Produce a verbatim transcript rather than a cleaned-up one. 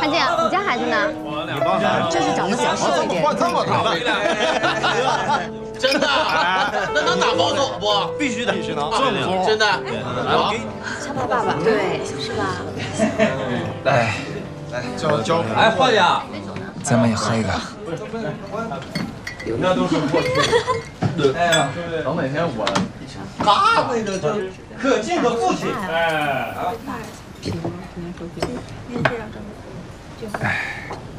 韩姐，你家孩子呢？ 你帮孩子， 这是长得比较瘦一点。 换这么大的， 真的？那能打包走不？ 必须的，必须能，这么重， 真的。 来，我给你。 像他爸爸，对，是吧？ 来， 来，交交。 哎，换呀，咱们也喝一个。 那都是过去的。 哎呀，等哪天我他那个就是可敬的父亲。哎啊。哎。